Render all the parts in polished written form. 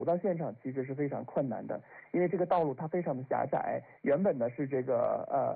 到现场其实是非常困难的，因为这个道路它非常的狭窄，原本呢是这个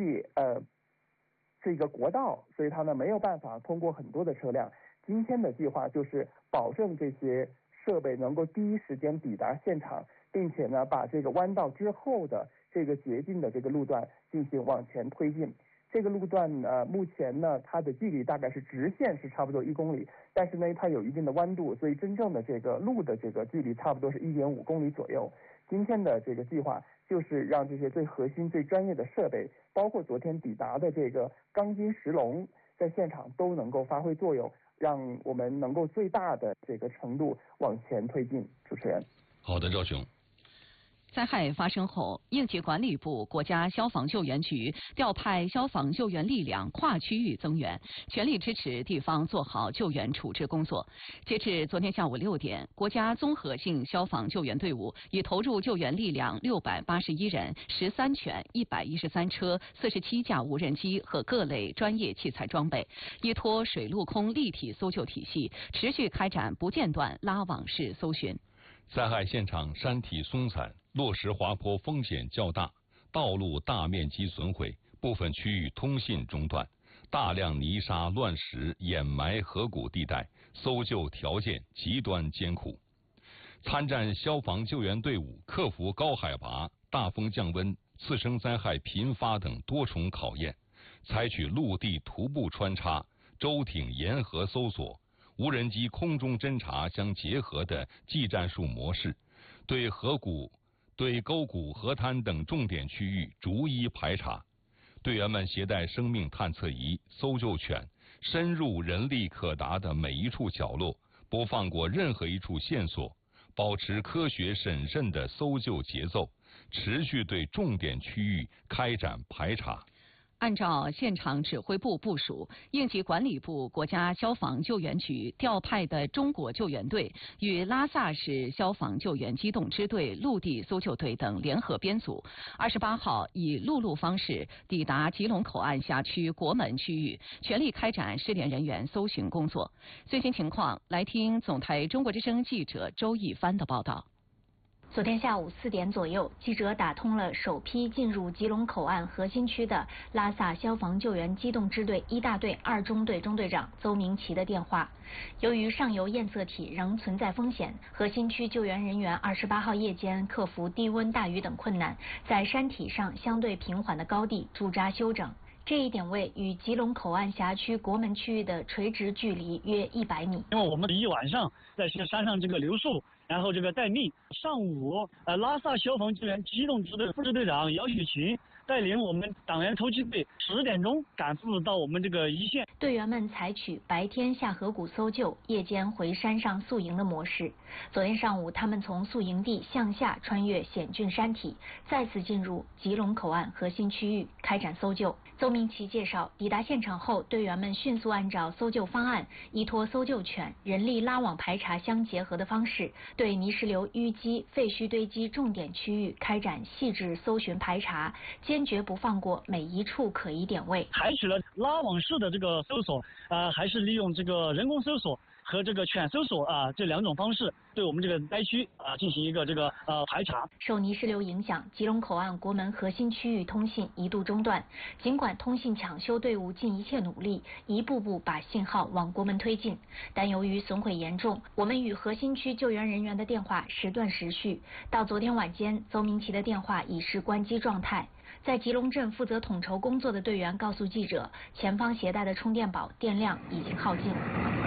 是一个国道，所以它呢没有办法通过很多的车辆。今天的计划就是保证这些设备能够第一时间抵达现场，并且呢把这个弯道之后的这个捷径的这个路段进行往前推进。这个路段目前呢它的距离大概是直线是差不多1公里，但是呢它有一定的弯度，所以真正的这个路的这个距离差不多是1.5公里左右。今天的这个计划就是让这些最核心最专业的设备，包括昨天抵达的这个钢筋石龙，在现场都能够发挥作用，让我们能够最大的这个程度往前推进。主持人， 好的，赵雄。 灾害发生后，应急管理部、国家消防救援局调派消防救援力量跨区域增援，全力支持地方做好救援处置工作。截至昨天下午6点，国家综合性消防救援队伍已投入救援力量681人、13犬、113车、47架无人机和各类专业器材装备，依托水陆空立体搜救体系，持续开展不间断拉网式搜寻。 灾害现场山体松散，落石滑坡风险较大，道路大面积损毁，部分区域通信中断，大量泥沙乱石掩埋河谷地带，搜救条件极端艰苦。参战消防救援队伍克服高海拔、大风降温、次生灾害频发等多重考验，采取陆地徒步穿插、舟艇沿河搜索、无人机空中侦察相结合的技战术模式，对河谷、对沟谷、河滩等重点区域逐一排查。队员们携带生命探测仪、搜救犬，深入人力可达的每一处角落，不放过任何一处线索，保持科学审慎的搜救节奏，持续对重点区域开展排查。 按照现场指挥部部署，应急管理部、国家消防救援局调派的中国救援队与拉萨市消防救援机动支队陆地搜救队等联合编组，28号以陆路方式抵达吉隆口岸辖区国门区域，全力开展失联人员搜寻工作。最新情况，来听总台中国之声记者周一帆的报道。 昨天下午4点左右，记者打通了首批进入吉隆口岸核心区的拉萨消防救援机动支队1大队2中队中队长邹明奇的电话。由于上游验测体仍存在风险，核心区救援人员28号夜间克服低温、大雨等困难，在山体上相对平缓的高地驻扎休整。这一点位与吉隆口岸辖区国门区域的垂直距离约100米。 因为我们一晚上在山上这个留宿，然后这个待命。上午，拉萨消防救援机动支队副支队长姚雪琴带领我们党员突击队10点钟赶赴到我们这个一线。 队员们采取白天下河谷搜救，夜间回山上宿营的模式。昨天上午，他们从宿营地向下穿越险峻山体，再次进入吉隆口岸核心区域开展搜救。邹明奇介绍，抵达现场后，队员们迅速按照搜救方案，依托搜救犬、人力拉网排查相结合的方式，对泥石流淤积、废墟堆积重点区域开展细致搜寻排查，坚决不放过每一处可疑点位。 采取了拉网式的这个搜索，还是利用这个人工搜索和这个犬搜索这2种方式，对我们这个灾区进行一个排查。 受泥石流影响，吉隆口岸国门核心区域通信一度中断。尽管通信抢修队伍尽一切努力，一步步把信号往国门推进，但由于损毁严重，我们与核心区救援人员的电话时断时续。到昨天晚间，邹明奇的电话已是关机状态。在吉隆镇负责统筹工作的队员告诉记者，前方携带的充电宝电量已经耗尽。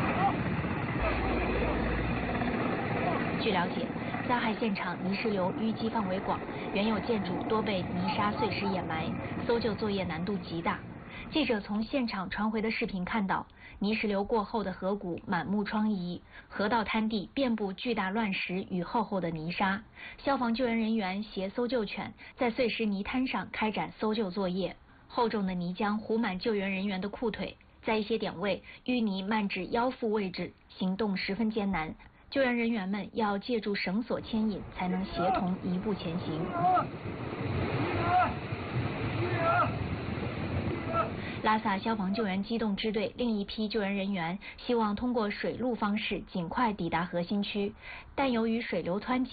据了解，灾害现场泥石流淤积范围广，原有建筑多被泥沙碎石掩埋，搜救作业难度极大。记者从现场传回的视频看到，泥石流过后的河谷满目疮痍，河道滩地遍布巨大乱石与厚厚的泥沙。消防救援人员携搜救犬在碎石泥滩上开展搜救作业，厚重的泥浆糊满救援人员的裤腿，在一些点位淤泥漫至腰腹位置，行动十分艰难。救援人员们要借助绳索牵引，才能协同一步前行。 拉萨消防救援机动支队另一批救援人员希望通过水陆方式尽快抵达核心区，但由于水流湍急。